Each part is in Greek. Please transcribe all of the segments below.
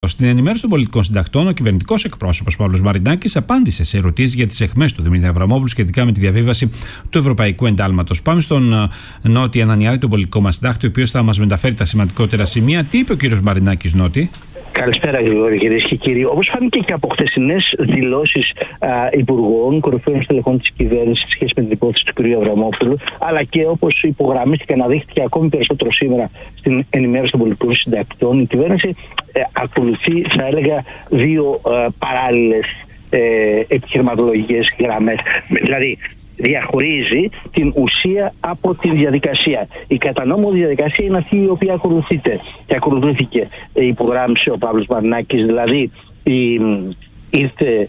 Στην ενημέρωση των πολιτικών συντακτών, ο κυβερνητικός εκπρόσωπος Παύλος Μαρινάκης απάντησε σε ερωτήσεις για τις αιχμές του Δημήτρη Αβραμόπουλου σχετικά με τη διαβίβαση του Ευρωπαϊκού Εντάλματος. Πάμε στον Νότι Ανανιάδη, τον πολιτικό μας συντάκτη, ο οποίος θα μας μεταφέρει τα σημαντικότερα σημεία. Τι είπε ο κύριος Μαρινάκης, Νότι? Καλησπέρα, Γρηγόρη, κυρίες και κύριοι. Όπως φάνηκε και από χθεσινές δηλώσεις υπουργών, κορυφαίων στελεχών της κυβέρνησης σε σχέση με την υπόθεση του κ. Αβραμόπουλου, αλλά και όπως υπογραμμίστηκε, αναδείχθηκε ακόμη περισσότερο σήμερα στην ενημέρωση των πολιτικών συντακτών, η κυβέρνηση ακολουθεί, θα έλεγα, δύο παράλληλες επιχειρηματολογικές γραμμές. Δηλαδή, διαχωρίζει την ουσία από τη διαδικασία. Η κατά νόμο διαδικασία είναι αυτή η οποία ακολουθείται και ακολουθήθηκε, υπογράμμισε ο Παύλος Μαρινάκης, δηλαδή ήρθε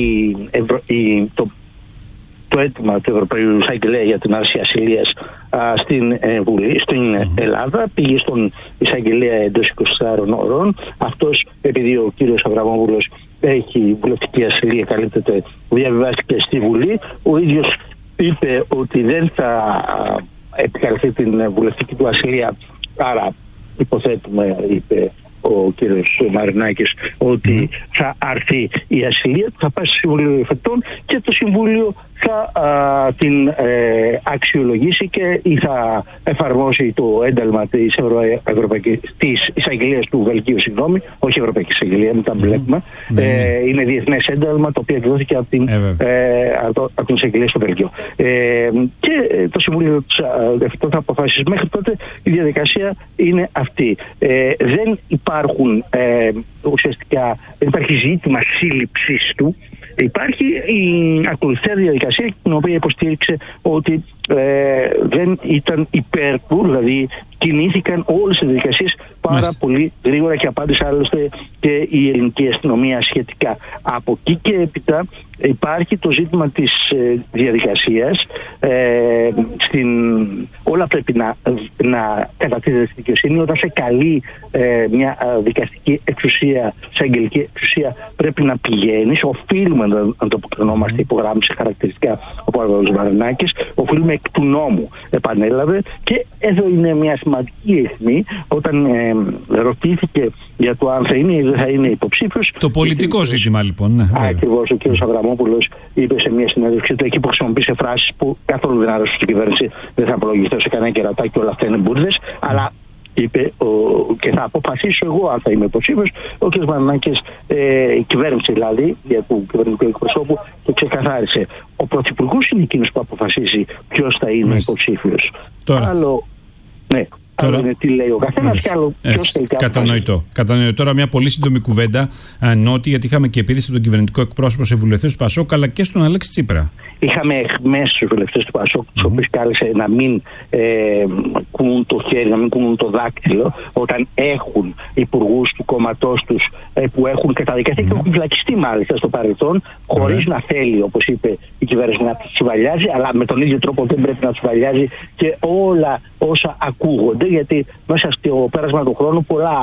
το αίτημα του Ευρωπαϊκού Εισαγγελέα για την άρση ασυλίας στην Βουλή, στην Ελλάδα, πήγε στον Εισαγγελέα εντός 24 ώρων. Αυτός, επειδή ο κύριος Αβραμόπουλος έχει βουλευτική ασυλία, καλύπτεται, διαβιβάστηκε στη Βουλή. Ο ίδιος είπε ότι δεν θα επικαλεστεί την βουλευτική του ασυλία, άρα υποθέτουμε, είπε ο κύριος Μαρινάκης, ότι θα άρθει η ασυλία του, θα πάει στο Συμβούλιο Εφετών και το Συμβούλιο θα την αξιολογήσει και ή θα εφαρμόσει το ένταλμα της εισαγγελίας του Βελγίου, όχι Ευρωπαϊκή Εισαγγελία, μην τα μπλέκουμε. Είναι διεθνές ένταλμα, το οποίο εκδόθηκε από την εισαγγελία στο Βελγίο. Και το Συμβούλιο Εφετών θα αποφασίσει. Μέχρι τότε η διαδικασία είναι αυτή. Δεν υπάρχουν ουσιαστικά, δεν υπάρχει ζήτημα σύλληψης του. Υπάρχει η ακολουθία διαδικασία, την οποία υποστήριξε ότι δεν ήταν υπέρ του, δηλαδή κινήθηκαν όλες οι διαδικασίες πάρα πολύ γρήγορα και απάντησε άλλωστε και η ελληνική αστυνομία σχετικά. Από εκεί και έπειτα υπάρχει το ζήτημα της διαδικασίας. Όλα πρέπει να κατατίθεται στη δικαιοσύνη. Όταν σε καλεί μια δικαστική εξουσία, σε αγγελική εξουσία, πρέπει να πηγαίνεις. Οφείλουμε να το αποκρινόμαστε, υπογράμμισε χαρακτηριστικά ο Παύλος Μαρινάκης. Οφείλουμε εκ του νόμου, επανέλαβε. Και εδώ είναι μια σημαντική αιχμή, όταν ρωτήθηκε για το αν θα είναι ή δεν θα είναι υποψήφιος. Το πολιτικό ζήτημα, λοιπόν. Ναι, ακριβώς. Ο κ. Αβραμόπουλος είπε σε μια συνέντευξη του, εκεί που χρησιμοποίησε φράσεις που καθόλου δεν άρεσαν στην κυβέρνηση, δεν θα απολογηθώ σε κανένα κερατάκι, όλα αυτά είναι μπουρδες, αλλά είπε και θα αποφασίσω εγώ αν θα είμαι υποψήφιος. Ο κ. Μαρινάκης, η κυβέρνηση δηλαδή, για του κυβερνητικού εκπροσώπου, το ξεκαθάρισε. Ο πρωθυπουργός είναι εκείνος που αποφασίζει ποιος θα είναι υποψήφιος. Άλλο, ναι. Τώρα είναι τι λέει ο καθένας και άλλο ποιος τελικά. Κατανοητό. Τώρα μια πολύ σύντομη κουβέντα, Νότι, γιατί είχαμε και επίθεση από τον κυβερνητικό εκπρόσωπο σε βουλευτές του Πασόκ αλλά και στον Αλέξη Τσίπρα. Είχαμε αιχμές στους βουλευτές του Πασόκ, τους οποίους κάλεσε να μην κουνούν το χέρι, να μην κουνούν το δάκτυλο, όταν έχουν υπουργούς του κόμματός τους που έχουν καταδικαστεί και έχουν φυλακιστεί μάλιστα στο παρελθόν, χωρίς να θέλει, όπως είπε η κυβέρνηση, να τους τσουβαλιάζει, αλλά με τον ίδιο τρόπο δεν πρέπει να τους τσουβαλιάζει και όλα όσα ακούγονται. Γιατί μέσα στο πέρασμα του χρόνου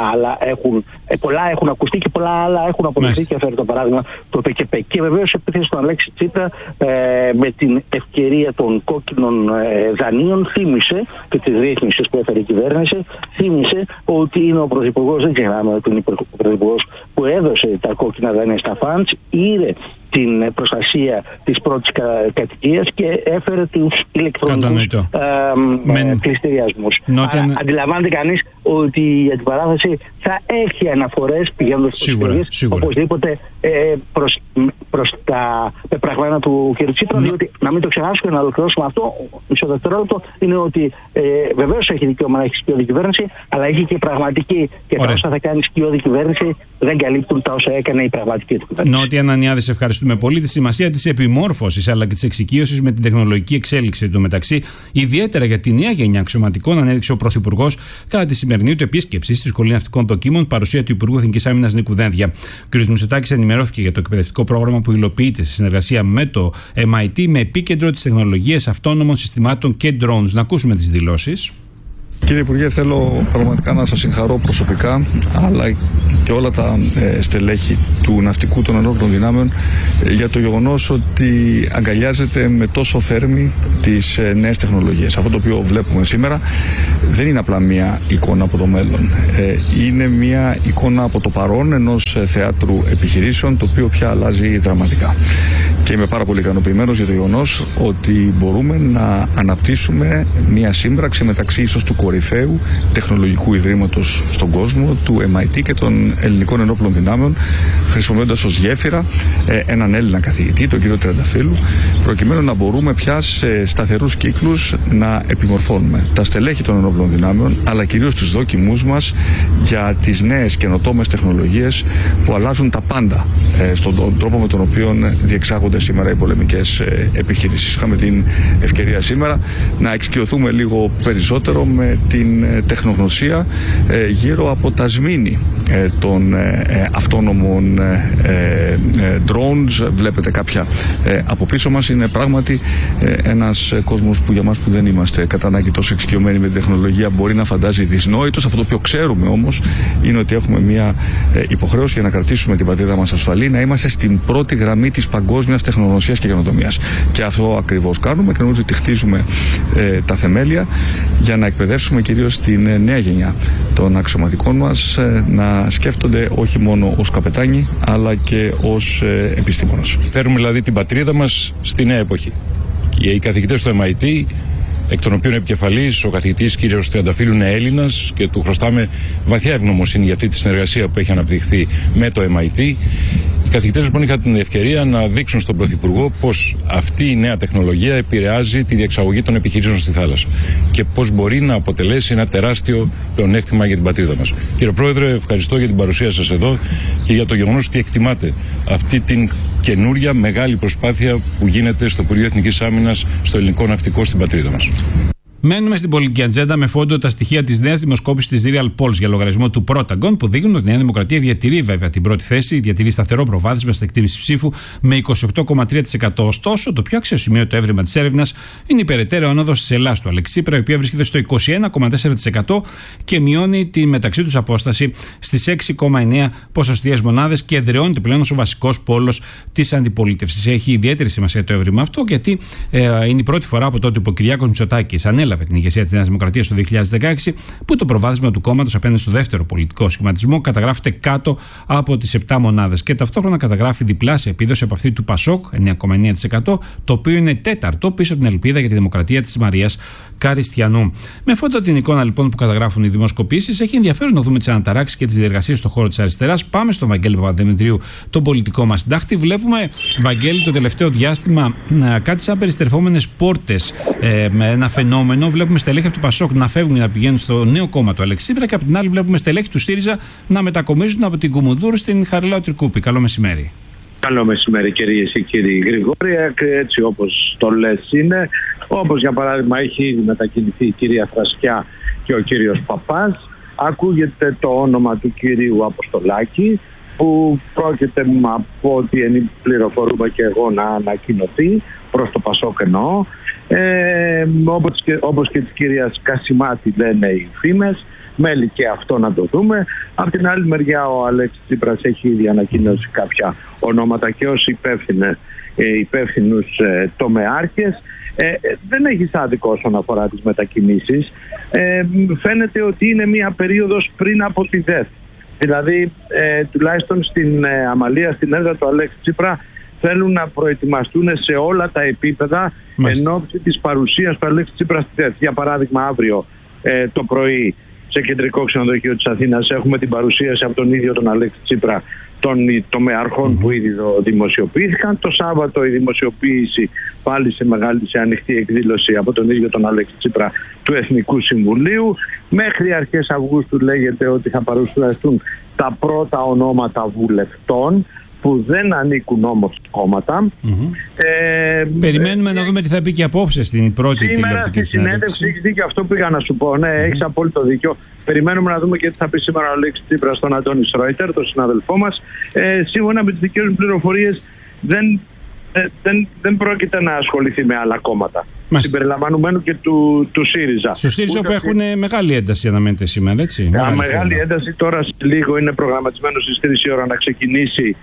πολλά έχουν ακουστεί και πολλά άλλα έχουν αποδειχθεί. Και φέρει το παράδειγμα το ΠΚΠ. Και βεβαίως επίθεση στον Αλέξη Τσίπρα με την ευκαιρία των κόκκινων δανείων θύμισε και τις ρύθμισες που έφερε η κυβέρνηση, θύμισε ότι είναι ο πρωθυπουργός, δεν ξεχνάμε ότι είναι ο πρωθυπουργός που έδωσε τα κόκκινα δάνεια στα φαντς, είδε την προστασία της πρώτης κατοικίας και έφερε τους ηλεκτρονικούς πληστηριασμούς. Αντιλαμβάνεται κανείς ότι η αντιπαράθεση θα έχει αναφορές πηγαίνοντας στις πληστηρίες, οπωσδήποτε προς τα πεπραγμένα του κ. Τσίπρα, διότι να μην το ξεχάσουμε και να ολοκληρώσουμε αυτό, μισό δευτερόλεπτο, είναι ότι βεβαίως έχει δικαίωμα να έχει σκιώδη κυβέρνηση, αλλά έχει και πραγματική. Και τα όσα θα κάνει σκιώδη κυβέρνηση δεν καλύπτουν τα όσα έκανε η πραγματική του κυβέρνηση. Νότι Ανανιάδη, σε ευχαριστούμε πολύ. Τη σημασία της επιμόρφωσης αλλά και της εξοικείωσης με την τεχνολογική εξέλιξη του μεταξύ, ιδιαίτερα για τη νέα γενιά αξιωματικών, ανέδειξε ο Πρωθυπουργός κατά τη σημερινή του επίσκεψη στη Σχολή Ναυτικών Δοκίμων, παρουσία του Υπουργού Εθνικής Άμυνας Νίκου Δένδια. Ο κ. Μητσοτάκης ενημερώθηκε για το εκπαιδευτικό πρόγραμμα που υλοποιείται σε συνεργασία με το MIT με επίκεντρο τις τεχνολογίες αυτόνομων συστημάτων και drones. Να ακούσουμε τις δηλώσεις. Κύριε Υπουργέ, θέλω πραγματικά να σας συγχαρώ προσωπικά, αλλά και όλα τα στελέχη του ναυτικού των ενόπλων δυνάμεων για το γεγονός ότι αγκαλιάζεται με τόσο θέρμη τις νέες τεχνολογίες. Αυτό το οποίο βλέπουμε σήμερα δεν είναι απλά μια εικόνα από το μέλλον. Είναι μια εικόνα από το παρόν ενός θεάτρου επιχειρήσεων, το οποίο πια αλλάζει δραματικά. Και είμαι πάρα πολύ ικανοποιημένος για το γεγονός ότι μπορούμε να αναπτύσσουμε μια σύμπραξη μεταξύ ίσως του κορυφαίου τεχνολογικού ιδρύματος στον κόσμο, του MIT και των ελληνικών ενόπλων δυνάμεων, χρησιμοποιώντας ως γέφυρα έναν Έλληνα καθηγητή, τον κύριο Τριανταφύλου, προκειμένου να μπορούμε πια σε σταθερούς κύκλους να επιμορφώνουμε τα στελέχη των ενόπλων δυνάμεων, αλλά κυρίως τους δόκιμούς μας για τις νέες καινοτόμες τεχνολογίες που αλλάζουν τα πάντα στον τρόπο με τον οποίο διεξάγονται σήμερα οι πολεμικές επιχειρήσεις. Είχαμε την ευκαιρία σήμερα να εξοικειωθούμε λίγο περισσότερο με την τεχνογνωσία γύρω από τα σμήνη των αυτόνομων drones. Βλέπετε κάποια από πίσω μας. Είναι πράγματι ένας κόσμος που για μας που δεν είμαστε κατά ανάγκη τόσο εξοικειωμένοι με την τεχνολογία μπορεί να φαντάζει δυσνόητος. Αυτό το οποίο ξέρουμε όμως είναι ότι έχουμε μια υποχρέωση για να κρατήσουμε την πατρίδα μας ασφαλή, να είμαστε στην πρώτη γραμμή της παγκόσμιας τεχνογνωσίας και καινοτομίας. Και αυτό ακριβώς κάνουμε και νομίζω ότι χτίζουμε τα θεμέλια για να εκπαιδεύσουμε κυρίως την νέα γενιά των αξιωματικών μας να σκέφτονται όχι μόνο ως καπετάνοι αλλά και ως επιστήμονες. Φέρουμε δηλαδή την πατρίδα μας στη νέα εποχή. Οι καθηγητές του MIT, εκ των οποίων επικεφαλής ο καθηγητής κ. Τριανταφύλου είναι Έλληνας και του χρωστάμε βαθιά ευγνωμοσύνη για αυτή τη συνεργασία που έχει αναπτυχθεί με το MIT. Οι καθηγητές λοιπόν είχαν την ευκαιρία να δείξουν στον Πρωθυπουργό πώς αυτή η νέα τεχνολογία επηρεάζει τη διεξαγωγή των επιχειρήσεων στη θάλασσα και πώς μπορεί να αποτελέσει ένα τεράστιο πλεονέκτημα για την πατρίδα μας. Κύριε Πρόεδρε, ευχαριστώ για την παρουσία σας εδώ και για το γεγονός ότι εκτιμάτε αυτή την καινούρια μεγάλη προσπάθεια που γίνεται στο Υπουργείο Εθνικής Άμυνας, στο ελληνικό ναυτικό στην πατρίδα μας. Μένουμε στην πολιτική ατζέντα με φόντο τα στοιχεία της νέας δημοσκόπησης της Real Polls για λογαριασμό του Protagon, που δείχνουν ότι η Νέα Δημοκρατία διατηρεί βέβαια την πρώτη θέση, διατηρεί σταθερό προβάδισμα στην εκτίμηση ψήφου με 28,3%. Ωστόσο, το πιο αξιοσημείωτο έβριμα της έρευνας είναι η περαιτέρω άνοδος της Ελλάδας του Αλεξ Τσίπρα, η οποία βρίσκεται στο 21,4% και μειώνει τη μεταξύ τους απόσταση στις 6,9 ποσοστιαίες μονάδες και εδραιώνεται πλέον ως ο βασικός πόλος της αντιπολίτευσης. Έχει ιδιαίτερη σημασία το έβριμα αυτό, γιατί είναι η πρώτη φορά από τότε που ο Κυριάκος Μητσοτάκης ανέλαβε την ηγεσία της Νέας Δημοκρατίας το 2016, που το προβάδισμα του κόμματος απέναντι στο δεύτερο πολιτικό σχηματισμό καταγράφεται κάτω από τις 7 μονάδες και ταυτόχρονα καταγράφει διπλάσια επίδοση από αυτή του Πασόκ, 9,9%, το οποίο είναι τέταρτο πίσω από την ελπίδα για τη δημοκρατία της Μαρίας Καριστιανού. Με φόντο την εικόνα λοιπόν που καταγράφουν οι δημοσκοπήσεις, έχει ενδιαφέρον να δούμε τις αναταράξεις και τις διεργασίες στον χώρο της αριστεράς. Πάμε στον Βαγγέλη Παπαδημητρίου, τον πολιτικό μας συντάκτη. Βλέπουμε, Βαγγέλη, το τελευταίο διάστημα κάτι σαν περιστερφόμενες πόρτες, με ένα φαινόμενο. Βλέπουμε στελέχη από το Πασόκ να φεύγουν, να πηγαίνουν στο νέο κόμμα του Αλέξη Τσίπρα, και από την άλλη βλέπουμε στελέχη του ΣΥΡΙΖΑ να μετακομίζουν από την Κουμουνδούρου στην Χαριλάου Τρικούπη. Καλό μεσημέρι. Καλό μεσημέρι, κυρίες και κύριοι. Γρηγόρια, έτσι όπως το λες είναι. Όπως για παράδειγμα έχει ήδη μετακινηθεί η κυρία Θρασκιά και ο κύριος Παπάς. Ακούγεται το όνομα του κυρίου Αποστολάκη, που πρόκειται από ό,τι πληροφορούμε και εγώ να ανακοινωθεί προς το Πασόκ εννοώ. Όπως και της κυρίας Κασιμάτη λένε οι φήμες, μέλη και αυτό να το δούμε. Απ' την άλλη μεριά ο Αλέξης Τσίπρας έχει ήδη ανακοινώσει κάποια ονόματα και ως υπεύθυνους τομεάρχες. Δεν έχει άδικο όσον αφορά τις μετακινήσεις. Φαίνεται ότι είναι μια περίοδος πριν από τη ΔΕΘ. Δηλαδή τουλάχιστον στην Αμαλία, στην έδρα του Αλέξη Τσίπρα, θέλουν να προετοιμαστούν σε όλα τα επίπεδα εν ώψη της παρουσίας του Αλέξη Τσίπρα στη ΔΕΘ. Για παράδειγμα, αύριο το πρωί σε κεντρικό ξενοδοχείο της Αθήνας έχουμε την παρουσίαση από τον ίδιο τον Αλέξη Τσίπρα των τομεαρχών που ήδη δημοσιοποιήθηκαν. Το Σάββατο η δημοσιοποίηση πάλι σε ανοιχτή εκδήλωση από τον ίδιο τον Αλέξη Τσίπρα του Εθνικού Συμβουλίου. Μέχρι αρχές Αυγούστου λέγεται ότι θα παρουσιαστούν τα πρώτα ονόματα βουλευτών που δεν ανήκουν όμως κόμματα. Περιμένουμε να δούμε τι θα πει και απόψε στην πρώτη τηλεοπτική συνέντευξη. Έχεις δίκιο, αυτό πήγα να σου πω. Ναι, έχεις απόλυτο δίκιο. Περιμένουμε να δούμε και τι θα πει σήμερα ο Αλέξης Τσίπρας στον Αντώνη Σρόιτερ, τον συναδελφό μας. Σύμφωνα με τις δικές μου πληροφορίες δεν πρόκειται να ασχοληθεί με άλλα κόμματα. συμπεριλαμβανομένου και του ΣΥΡΙΖΑ. Στο ΣΥΡΙΖΑ που έχουν μεγάλη ένταση αναμένεται σήμερα, έτσι. Μεγάλη ένταση. Τώρα σε λίγο είναι προγραμματισμένο στις 3 η ώρα να ξεκινήσει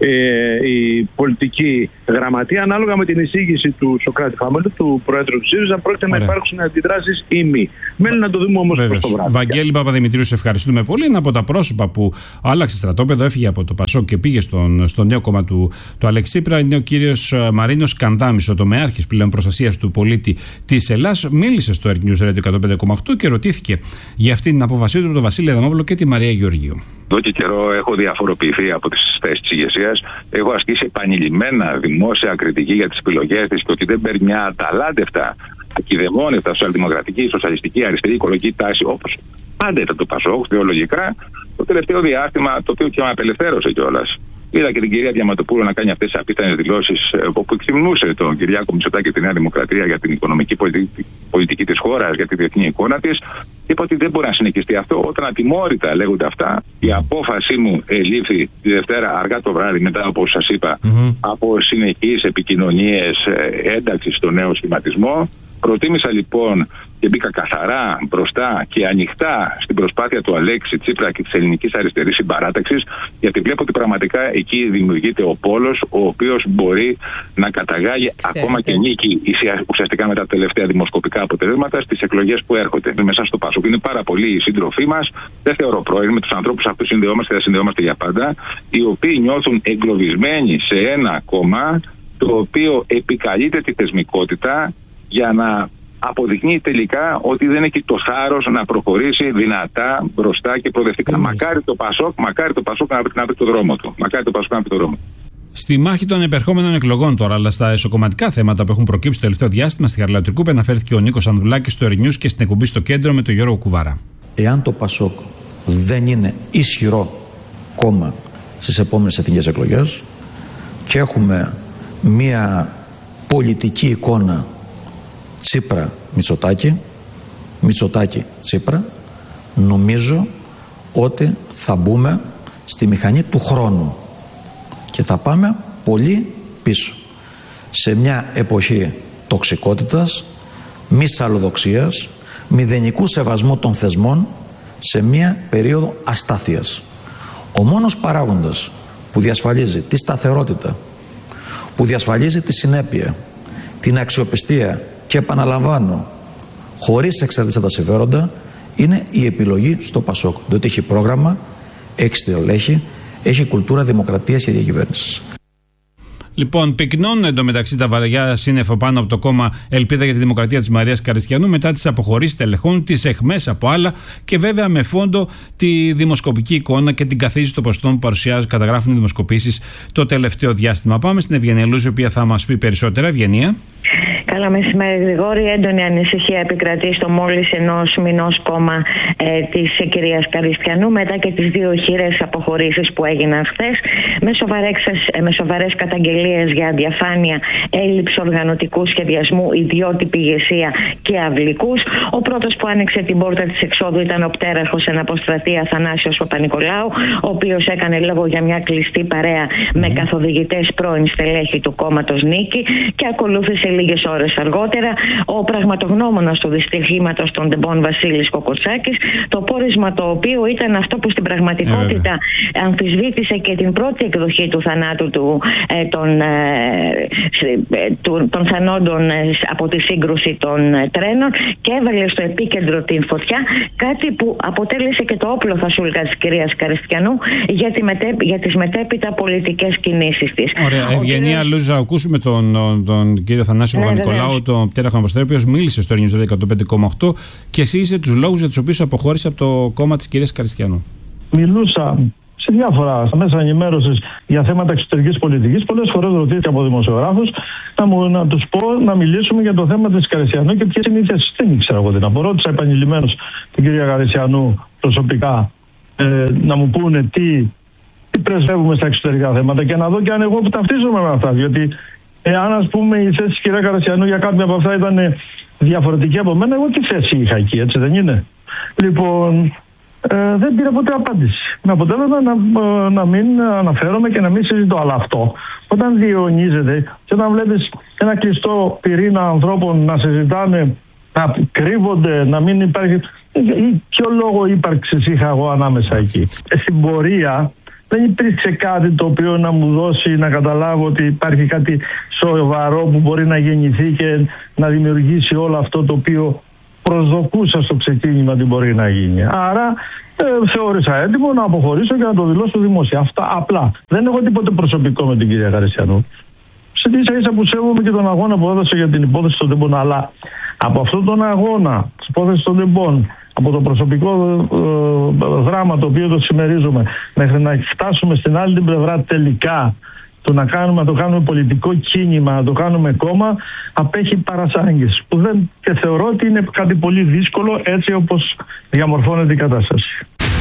η πολιτική γραμματεία. Ανάλογα με την εισήγηση του Σωκράτη Χαμέλου, του Προέδρου του ΣΥΡΙΖΑ, πρόκειται να υπάρξουν αντιδράσεις ή μη. Μένει να το δούμε όμως προς το βράδυ. Βαγγέλη Παπαδημητρίου, σε ευχαριστούμε πολύ. Είναι από τα πρόσωπα που άλλαξε στρατόπεδο, έφυγε από το ΠΑΣΟΚ και πήγε στο νέο κόμμα του Αλέξη Τσίπρα. Είναι ο κύριος Μαρίνος Κανδάμης, ο τομεάρχης πλέον προστασίας του πολίτη της Ελλάδας. Μίλησε στο News Radio 105,8 και ρωτήθηκε για αυτή την απόφασή του από τον Βασίλη Αδαμόπουλο και τη Μαρία Γεωργίου. Εδώ και καιρό έχω διαφοροποιηθεί από τις θέσεις της ηγεσίας. Έχω ασκήσει επανειλημμένα δημόσια κριτική για τις επιλογές της και ότι δεν παίρνει μια αταλάντευτα, ακιδεμόνευτα σοσιαλδημοκρατική, σοσιαλιστική, αριστερή, οικολογική τάση όπως πάντα ήταν το ΠΑΣΟΚ, ιδεολογικά. Το τελευταίο διάστημα, το οποίο και με απελευθέρωσε κιόλας. Είδα και την κυρία Διαματοπούλου να κάνει αυτές τις απίθανες δηλώσεις όπου εκτιμούσε τον Κυριάκο Μητσοτάκη και τη Νέα Δημοκρατία για την οικονομική πολιτική της χώρας, για τη διεθνή εικόνα της. Είπα ότι δεν μπορεί να συνεχιστεί αυτό. Όταν ατιμόρυτα λέγονται αυτά, η απόφασή μου ελήφθη τη Δευτέρα αργά το βράδυ, μετά, όπως σας είπα, από συνεχείς επικοινωνίες ένταξης στο νέο σχηματισμό. Προτίμησα λοιπόν και μπήκα καθαρά μπροστά και ανοιχτά στην προσπάθεια του Αλέξη Τσίπρα και της ελληνικής αριστερής συμπαράταξης, γιατί βλέπω ότι πραγματικά εκεί δημιουργείται ο πόλος ο οποίος μπορεί να καταγάγει ακόμα και νίκη ουσιαστικά με τα τελευταία δημοσκοπικά αποτελέσματα στις εκλογές που έρχονται. Μέσα στο ΠΑΣΟΚ είναι πάρα πολλοί οι σύντροφοί μας, δεν θεωρώ πρόβλημα, με τους ανθρώπους αυτούς συνδεόμαστε και θα συνδεόμαστε για πάντα, οι οποίοι νιώθουν εγκλωβισμένοι σε ένα κόμμα το οποίο επικαλείται τη θεσμικότητα για να αποδεικνύει τελικά ότι δεν έχει το θάρρος να προχωρήσει δυνατά μπροστά και προοδευτικά. Μακάρι το ΠΑΣΟΚ να βρει το δρόμο του. Στη μάχη των επερχόμενων εκλογών τώρα, αλλά στα εσωκομματικά θέματα που έχουν προκύψει το τελευταίο διάστημα, στη Χαρλαοτρικούπη αναφέρθηκε ο Νίκος Ανδρουλάκης στο News και στην εκπομπή στο Κέντρο με τον Γιώργο Κουβάρα. Εάν το ΠΑΣΟΚ δεν είναι ισχυρό κόμμα στις επόμενες εθνικές εκλογές και έχουμε μία πολιτική εικόνα Τσίπρα-Μητσοτάκη, Μητσοτάκη-Τσίπρα, νομίζω ότι θα μπούμε στη μηχανή του χρόνου και θα πάμε πολύ πίσω σε μια εποχή τοξικότητας, μη σαλλοδοξίας, μηδενικού σεβασμού των θεσμών, σε μια περίοδο αστάθειας. Ο μόνος παράγοντας που διασφαλίζει τη σταθερότητα, που διασφαλίζει τη συνέπεια, την αξιοπιστία και επαναλαμβάνω, χωρίς εξαρτήσεις τα συμφέροντα, είναι η επιλογή στο ΠΑΣΟΚ. Διότι έχει πρόγραμμα, έχει στελέχη, έχει κουλτούρα δημοκρατίας και διακυβέρνησης. Λοιπόν, πυκνώνουν εντωμεταξύ τα βαριά σύννεφα πάνω από το κόμμα Ελπίδα για τη Δημοκρατία της Μαρίας Καριστιανού μετά τις αποχωρήσεις τελεχών, τις εχμές από άλλα και βέβαια με φόντο τη δημοσκοπική εικόνα και την καθίζηση των ποσοστών που καταγράφουν οι δημοσκοπήσεις το τελευταίο διάστημα. Πάμε στην Ευγενία Λούζη, η οποία θα μας πει περισσότερα. Ευγενία. Καλό μεσημέρι, Γρηγόρη. Έντονη ανησυχία επικρατεί στο μόλις ενός μηνός κόμμα της κυρίας Καριστιανού μετά και τις 2 χειρές αποχωρήσεις που έγιναν χθες με σοβαρές καταγγελίες για αδιαφάνεια, έλλειψη οργανωτικού σχεδιασμού, ιδιότυπη ηγεσία και αυλικούς. Ο πρώτος που άνοιξε την πόρτα της εξόδου ήταν ο πτέραρχος εν αποστρατεία Αθανάσιος Παπα-Νικολάου, ο οποίος έκανε λόγο για μια κλειστή παρέα με καθοδηγητές πρώην στελέχη του κόμματος Νίκη και ακολούθησε λίγες ώρες αργότερα ο πραγματογνώμονας του δυστυχήματος των Ντεμπών Βασίλης Κοκοτσάκης, το πόρισμα το οποίο ήταν αυτό που στην πραγματικότητα αμφισβήτησε και την πρώτη εκδοχή του θανάτου των θανόντων από τη σύγκρουση των τρένων και έβαλε στο επίκεντρο την φωτιά, κάτι που αποτέλεσε και το όπλο φασούλκα της κυρίας Καριστιανού για τις μετέπειτα πολιτικές κινήσεις της. Ωραία. Ευγενία Λούζα, ακούσουμε τον κύριο Θανάσιο Παπα-Νικολάου, τον πτέραρχο Αποστόλη, ο οποίος μίλησε στο News 105,8 και εξήγησε τους λόγους για τους οποίους αποχώρησε από το κόμμα της κυρίας Καριστιανού. Μιλούσα σε διάφορα μέσα ενημέρωσης για θέματα εξωτερικής πολιτικής. Πολλές φορές ρωτήθηκα από δημοσιογράφους να τους πω να μιλήσουμε για το θέμα της Καριστιανού και ποιες είναι οι θέσεις. Δεν ήξερα εγώ τι να πω. Ρώτησα επανειλημμένως την κυρία Καριστιανού προσωπικά να μου πούνε τι πρεσβεύουμε στα εξωτερικά θέματα και να δω και αν εγώ ταυτίζομαι με αυτά. Διότι εάν ας πούμε η θέση της κυρία Καριστιανού για κάποια από αυτά ήταν διαφορετική από μένα, εγώ τι θέση είχα εκεί, έτσι δεν είναι? Λοιπόν, δεν πήρα ποτέ απάντηση. Με αποτέλεσμα να μην αναφέρομαι και να μην συζητώ. Αλλά αυτό, όταν διαιωνίζεται και όταν βλέπεις ένα κλειστό πυρήνα ανθρώπων να συζητάνε, να κρύβονται, να μην υπάρχει. Ποιο λόγο ύπαρξης είχα εγώ ανάμεσα εκεί? Στην πορεία δεν υπήρξε κάτι το οποίο να μου δώσει να καταλάβω ότι υπάρχει κάτι σοβαρό που μπορεί να γεννηθεί και να δημιουργήσει όλο αυτό το οποίο προσδοκούσα στο ξεκίνημα ότι μπορεί να γίνει. Άρα θεώρησα έτοιμο να αποχωρήσω και να το δηλώσω δημόσια. Αυτά απλά. Δεν έχω τίποτε προσωπικό με την κυρία Καριστιανού. Σε ίσα που σέβομαι και τον αγώνα που έδωσε για την υπόθεση των τεμπών. Αλλά από αυτόν τον αγώνα τη υπόθεση των τεμπών, από το προσωπικό δράμα το οποίο το συμμερίζουμε, μέχρι να φτάσουμε στην άλλη την πλευρά τελικά, να το κάνουμε πολιτικό κίνημα, να το κάνουμε κόμμα, απέχει παρασάγγες. Και θεωρώ ότι είναι κάτι πολύ δύσκολο έτσι όπως διαμορφώνεται η κατάσταση.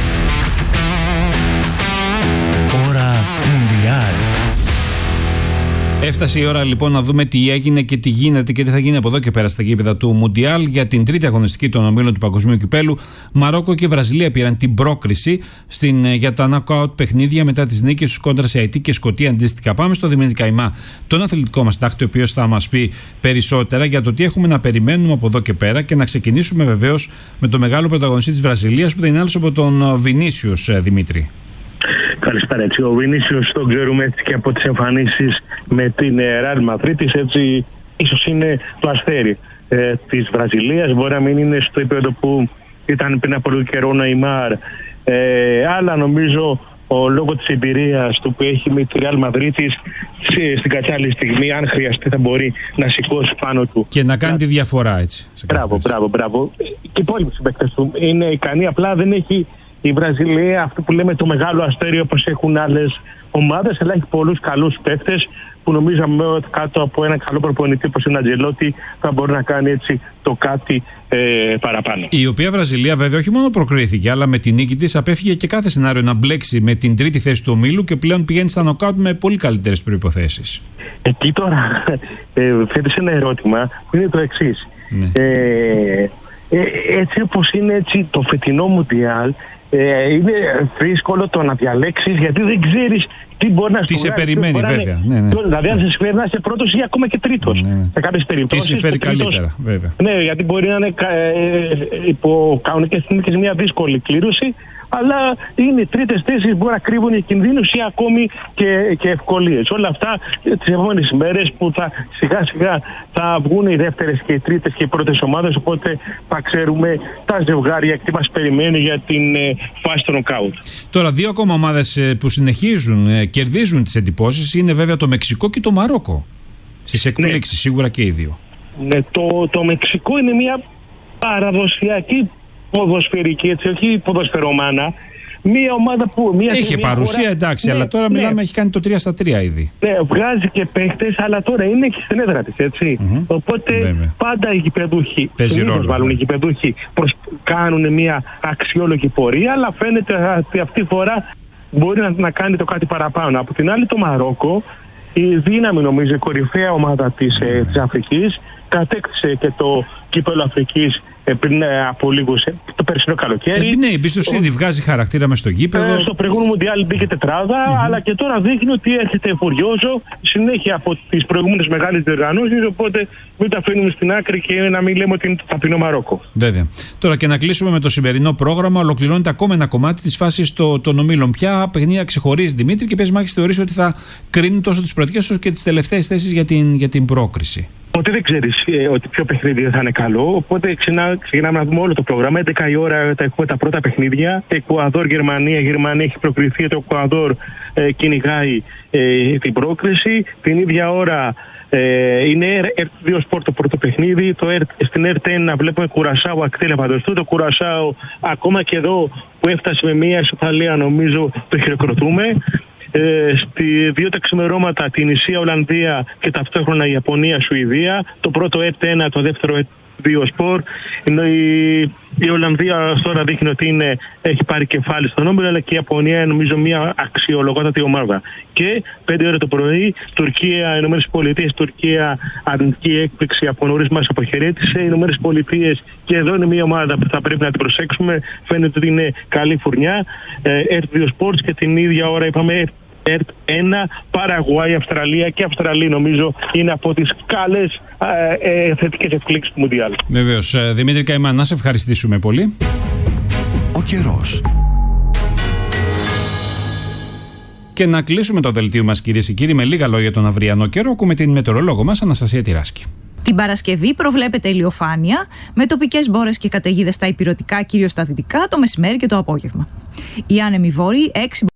Ώρα Μουντιάλ. Έφτασε η ώρα λοιπόν να δούμε τι έγινε και τι γίνεται και τι θα γίνει από εδώ και πέρα στα γήπεδα του Μουντιάλ για την τρίτη αγωνιστική των ομίλων του Παγκοσμίου Κυπέλου. Μαρόκο και Βραζιλία πήραν την πρόκριση για τα knockout παιχνίδια μετά τις νίκες τους κόντρα σε Αιτή και Σκωτία αντίστοιχα. Πάμε στο Δημήτρη Καημά, τον αθλητικό μας τάκτη, ο οποίος θα μας πει περισσότερα για το τι έχουμε να περιμένουμε από εδώ και πέρα και να ξεκινήσουμε βεβαίως με το μεγάλο πρωταγωνιστή της Βραζιλίας που δεν είναι άλλος από τον Βινίσιους, Δημήτρη. Καλησπέρα. Έτσι, ο Βινίσιους τον ξέρουμε έτσι και από τις εμφανίσεις με την Ρεάλ Μαδρίτης, έτσι ίσως είναι το αστέρι της Βραζιλίας. Μπορεί να μην είναι στο επίπεδο που ήταν πριν από λίγο καιρό ο Νεϊμάρ, αλλά νομίζω λόγω της εμπειρίας του που έχει με τη Ρεάλ Μαδρίτης στην κατάλληλη στιγμή, αν χρειαστεί, θα μπορεί να σηκώσει πάνω του και να κάνει τη διαφορά, έτσι. Μπράβο. Και οι υπόλοιποι συμπαίκτες του είναι ικανοί, απλά δεν έχει η Βραζιλία αυτό που λέμε το μεγάλο αστέρι όπως έχουν άλλες ομάδες, αλλά έχει πολλούς καλούς παίκτες που νομίζαμε ότι κάτω από έναν καλό προπονητή όπως είναι ο Αντζελότη θα μπορεί να κάνει έτσι το κάτι παραπάνω. Η οποία Βραζιλία βέβαια όχι μόνο προκρίθηκε, αλλά με την νίκη της απέφυγε και κάθε σενάριο να μπλέξει με την τρίτη θέση του ομίλου και πλέον πηγαίνει στα νοκάουτ με πολύ καλύτερες προϋποθέσεις. Εκεί τώρα θέτεις ένα ερώτημα που είναι το εξής. Ναι. Έτσι όπως είναι έτσι το φετινό Μουντιάλ, είναι δύσκολο το να διαλέξεις γιατί δεν ξέρεις τι μπορεί να σου τι σε περιμένει βέβαια. Δηλαδή αν σε συμφέρει να είσαι πρώτος ή ακόμα και τρίτος σε κάποιες περιπτώσεις. Τι συμφέρει καλύτερα βέβαια. Ναι, γιατί μπορεί να είναι υπό κανονικές συνθήκες μια δύσκολη κλήρωση, αλλά είναι τρίτες θέσεις μπορεί να κρύβουν οι κινδύνους ή ακόμη και ευκολίες. Όλα αυτά τις επόμενες ημέρες που σιγά σιγά θα βγουν οι δεύτερες και οι τρίτες και οι πρώτες ομάδες, οπότε θα ξέρουμε τα ζευγάρια και τι μας περιμένει για την φάση των νοκάουτ. Τώρα δύο ακόμα ομάδες που συνεχίζουν, κερδίζουν τις εντυπώσεις είναι βέβαια το Μεξικό και το Μαρόκο. Στις εκπλήξεις σίγουρα και οι δύο. Ναι, το Μεξικό είναι μια παραδοσιακή ποδοσφαιρική, έτσι, όχι ποδοσφαιρομάνα. Μια ομάδα που. Είχε παρουσία, χώρα, εντάξει, αλλά τώρα μιλάμε, έχει κάνει το 3-3 ήδη. Ναι, βγάζει και παίχτες, αλλά τώρα είναι και στην έδρα της, έτσι. Οπότε πάντα οι γηπεδούχοι. Παίζει ρόλο. Βάλουν οι γηπεδούχοι, κάνουν μια αξιόλογη πορεία, αλλά φαίνεται ότι αυτή τη φορά μπορεί να κάνει το κάτι παραπάνω. Από την άλλη, το Μαρόκο, η δύναμη, νομίζω, η κορυφαία ομάδα της Αφρικής, κατέκτησε και το κύπελλο Αφρικής πριν από λίγο το περσινό καλοκαίρι. Ναι, η εμπιστοσύνη βγάζει χαρακτήρα μες στο γήπεδο. Στο προηγούμενο Μουντιάλ μπήκε τετράδα, αλλά και τώρα δείχνει ότι έρχεται φουριόζο συνέχεια από τις προηγούμενες μεγάλες διοργανώσεις. Οπότε μην τα αφήνουμε στην άκρη και να μην λέμε ότι είναι το ταπεινό Μαρόκο. Βέβαια. Τώρα και να κλείσουμε με το σημερινό πρόγραμμα. Ολοκληρώνεται ακόμα ένα κομμάτι της φάσης των ομίλων. Ποια παιχνίδια ξεχωρίζει, Δημήτρη, και ποιες μάχες θεωρείς ότι θα κρίνουν τόσο τις πρωτικές όσο και τις τελευταίες θέσεις για την πρόκριση? Ποτέ δεν ξέρεις ότι ποιο παιχνίδι θα είναι καλό. Οπότε ξεκινάμε να δούμε όλο το πρόγραμμα. 11 η ώρα θα έχουμε τα πρώτα παιχνίδια. Εκουαδόρ-Γερμανία. Η Γερμανία έχει προκριθεί. Το Εκουαδόρ κυνηγάει την πρόκριση. Την ίδια ώρα είναι RT2 Sport το πρώτο παιχνίδι. Στην RT1 βλέπουμε Κουρασάο Ακτή Λεβαδοστού. Το Κουρασάο ακόμα και εδώ που έφτασε με μια ισοπαλία, νομίζω το χειροκροτούμε. Στη 2 τα ξημερώματα την Ισία Ολλανδία και ταυτόχρονα η Ιαπωνία Σουηδία. Το πρώτο RT1, το δεύτερο 2 σπορ. Η Ολλανδία τώρα δείχνει ότι έχει πάρει κεφάλι στον όμιλο, αλλά και η Ιαπωνία νομίζω μια αξιολογότατη ομάδα. Και 5 ώρα το πρωί, Τουρκία, Ηνωμένες Πολιτείες, Τουρκία, αρνητική έκπληξη από νωρίς μας αποχαιρέτησε. Οι Ηνωμένες Πολιτείες, και εδώ είναι μια ομάδα που θα πρέπει να την προσέξουμε. Φαίνεται ότι είναι καλή φουρνιά. ΕΡΤ 2 Sports και την ίδια ώρα είπαμε ΕΡΤ 1, Παραγουάη, Αυστραλία, και Αυστραλία νομίζω είναι από τις καλές θετικές εκπλήξεις του Μουντιάλ. Βεβαίως. Δημήτρη Καημάν, να σε ευχαριστήσουμε πολύ. Ο καιρός. Και να κλείσουμε το δελτίο μας, κυρίες και κύριοι, με λίγα λόγια τον αυριανό καιρό. Ακούμε την μετεωρολόγο μας, Αναστασία Τυράσκη. Την Παρασκευή προβλέπεται ηλιοφάνεια με τοπικές μπόρες και καταιγίδες στα ηπειρωτικά, κυρίως στα δυτικά, το μεσημέρι και το απόγευμα. Οι άνεμοι βόρειοι 6